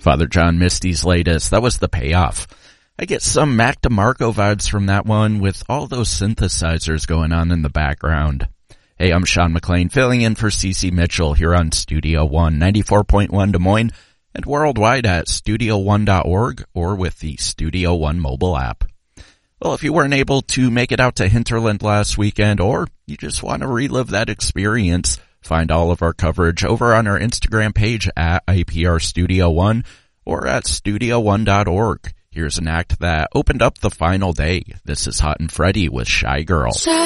Father John Misty's latest. That was The Payoff. I get some Mac DeMarco vibes from that one with all those synthesizers going on in the background. Hey, I'm Sean McLean, filling in for CeCe Mitchell here on Studio One, 94.1 Des Moines, and worldwide at studio1.org or with the Studio One mobile app. Well, if you weren't able to make it out to Hinterland last weekend, or you just want to relive that experience, find all of our coverage over on our Instagram page at IPR Studio One or at studio1.org. Here's an act that opened up the final day. This is Hot and Freddie with Shy Girl. Shy